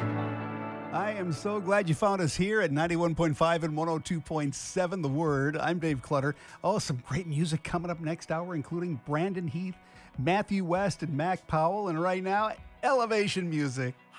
I am so glad you found us here at 91.5 and 102.7 The Word. I'm Dave Clutter. Oh, some great music coming up next hour, including Brandon Heath, Matthew West, and Mac Powell. And right now, Elevation Music.